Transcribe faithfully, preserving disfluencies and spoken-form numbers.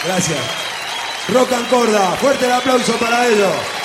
Gracias. Rock and Corda, fuerte el aplauso para ellos.